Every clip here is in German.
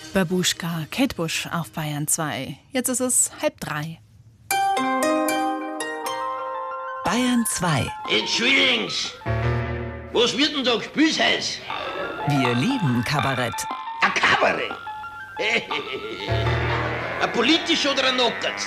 Babuschka, Kate Bush auf Bayern 2. Jetzt ist es 2:30. Bayern 2. Entschuldigung, was wird denn da gespielt heute? Wir lieben Kabarett. Ein Kabarett? Ein politisch oder ein Nockert?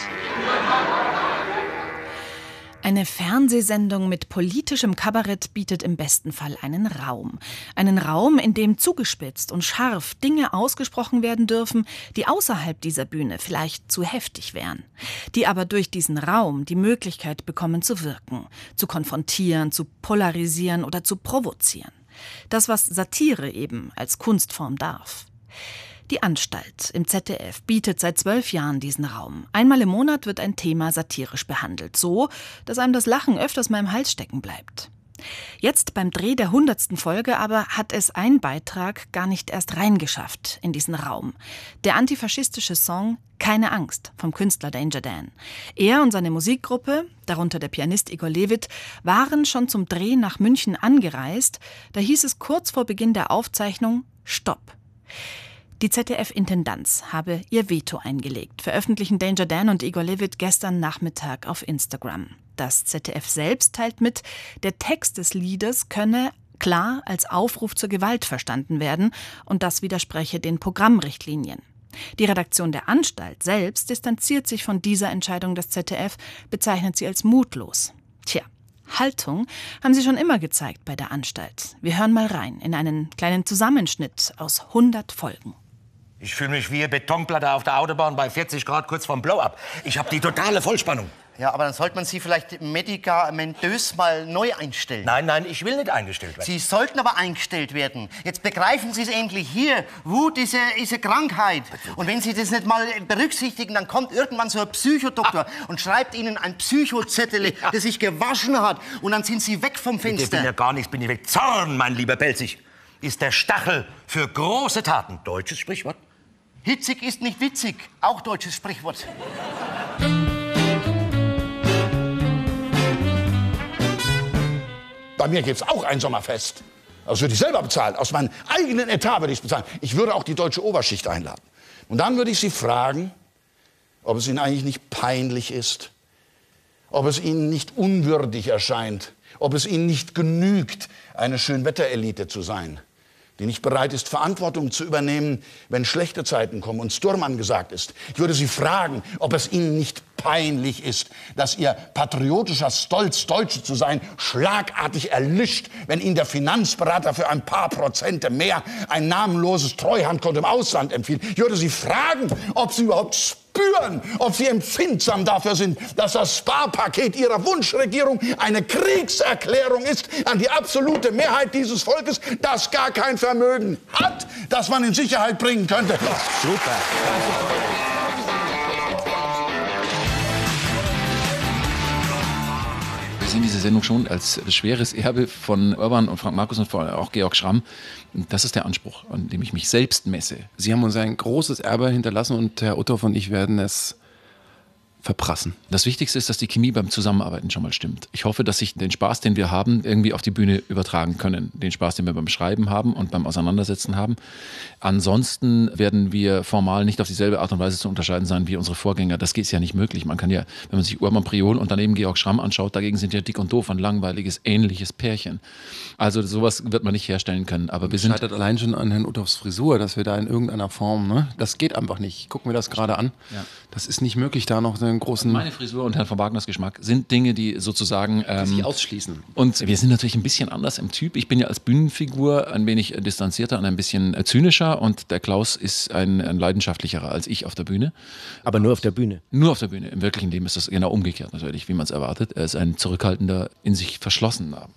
Eine Fernsehsendung mit politischem Kabarett bietet im besten Fall einen Raum. Einen Raum, in dem zugespitzt und scharf Dinge ausgesprochen werden dürfen, die außerhalb dieser Bühne vielleicht zu heftig wären. Die aber durch diesen Raum die Möglichkeit bekommen zu wirken, zu konfrontieren, zu polarisieren oder zu provozieren. Das, was Satire eben als Kunstform darf. Die Anstalt im ZDF bietet seit 12 Jahren diesen Raum. Einmal im Monat wird ein Thema satirisch behandelt, so, dass einem das Lachen öfters mal im Hals stecken bleibt. Jetzt beim Dreh der 100. Folge aber hat es ein Beitrag gar nicht erst reingeschafft in diesen Raum. Der antifaschistische Song »Keine Angst« vom Künstler Danger Dan. Er und seine Musikgruppe, darunter der Pianist Igor Levit, waren schon zum Dreh nach München angereist. Da hieß es kurz vor Beginn der Aufzeichnung »Stopp«. Die ZDF-Intendanz habe ihr Veto eingelegt, veröffentlichen Danger Dan und Igor Levit gestern Nachmittag auf Instagram. Das ZDF selbst teilt mit, der Text des Liedes könne klar als Aufruf zur Gewalt verstanden werden und das widerspreche den Programmrichtlinien. Die Redaktion der Anstalt selbst distanziert sich von dieser Entscheidung des ZDF, bezeichnet sie als mutlos. Tja, Haltung haben sie schon immer gezeigt bei der Anstalt. Wir hören mal rein in einen kleinen Zusammenschnitt aus 100 Folgen. Ich fühle mich wie eine Betonplatte auf der Autobahn bei 40 Grad kurz vorm Blow-up. Ich habe die totale Vollspannung. Ja, aber dann sollte man Sie vielleicht medikamentös mal neu einstellen. Nein, ich will nicht eingestellt werden. Sie sollten aber eingestellt werden. Jetzt begreifen Sie es endlich hier. Wut ist eine Krankheit. Und wenn Sie das nicht mal berücksichtigen, dann kommt irgendwann so ein Psychodoktor und schreibt Ihnen ein Psychozettel, das sich gewaschen hat. Und dann sind Sie weg vom Fenster. Ich bin ja gar nichts, bin ich weg. Zorn, mein lieber Pelzig, ist der Stachel für große Taten. Deutsches Sprichwort. Hitzig ist nicht witzig. Auch deutsches Sprichwort. Bei mir gibt's auch ein Sommerfest. Das würde ich selber bezahlen. Aus meinem eigenen Etat würde ich es bezahlen. Ich würde auch die deutsche Oberschicht einladen. Und dann würde ich Sie fragen, ob es Ihnen eigentlich nicht peinlich ist, ob es Ihnen nicht unwürdig erscheint, ob es Ihnen nicht genügt, eine Schönwetterelite zu sein, die nicht bereit ist, Verantwortung zu übernehmen, wenn schlechte Zeiten kommen und Sturm angesagt ist. Ich würde Sie fragen, ob es Ihnen nicht peinlich ist, dass Ihr patriotischer Stolz, Deutsche zu sein, schlagartig erlischt, wenn Ihnen der Finanzberater für ein paar Prozente mehr ein namenloses Treuhandkonto im Ausland empfiehlt. Ich würde Sie fragen, ob Sie überhaupt spüren, ob Sie empfindsam dafür sind, dass das Sparpaket Ihrer Wunschregierung eine Kriegserklärung ist an die absolute Mehrheit dieses Volkes, das gar kein Vermögen hat, das man in Sicherheit bringen könnte. Super. Wir sehen diese Sendung schon als schweres Erbe von Urban und Frank Markus und vor allem auch Georg Schramm. Das ist der Anspruch, an dem ich mich selbst messe. Sie haben uns ein großes Erbe hinterlassen und Herr Uthoff und ich werden es verprassen. Das Wichtigste ist, dass die Chemie beim Zusammenarbeiten schon mal stimmt. Ich hoffe, dass sich den Spaß, den wir haben, irgendwie auf die Bühne übertragen können. Den Spaß, den wir beim Schreiben haben und beim Auseinandersetzen haben. Ansonsten werden wir formal nicht auf dieselbe Art und Weise zu unterscheiden sein wie unsere Vorgänger. Das ist ja nicht möglich. Man kann ja, wenn man sich Urban Priol und daneben Georg Schramm anschaut, dagegen sind ja Dick und Doof ein langweiliges, ähnliches Pärchen. Also sowas wird man nicht herstellen können. Aber wir sind scheitert allein schon an Herrn Uthoffs Frisur, dass wir da in irgendeiner Form, ne? Das geht einfach nicht. Gucken wir das gerade an. Ja. Das ist nicht möglich, da noch einen großen... Meine Frisur und Herrn von Wagners Geschmack sind Dinge, die sozusagen... die sich ausschließen. Und wir sind natürlich ein bisschen anders im Typ. Ich bin ja als Bühnenfigur ein wenig distanzierter und ein bisschen zynischer und der Klaus ist ein leidenschaftlicherer als ich auf der Bühne. Aber nur auf der Bühne? Nur auf der Bühne. Im wirklichen Leben ist das genau umgekehrt natürlich, wie man es erwartet. Er ist ein zurückhaltender, in sich verschlossener